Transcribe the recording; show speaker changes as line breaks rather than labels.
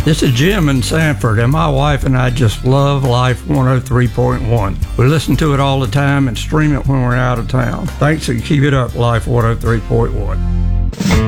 This is Jim in Sanford, and my wife and I just love Life 103.1. We listen to it all the time and stream it when we're out of town. Thanks and keep it up, Life 103.1.